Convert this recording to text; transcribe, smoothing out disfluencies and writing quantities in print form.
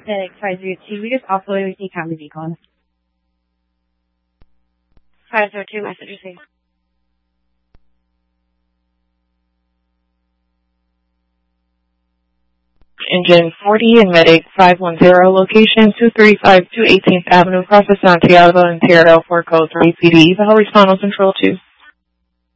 Medic 502, we just offloaded with the county beacon. 502, message received. Engine 40 and Medic 510, location 235 to 18th Avenue, Process Santiago, Ontario, 4 code 3 PD. The whole respond on Control 2.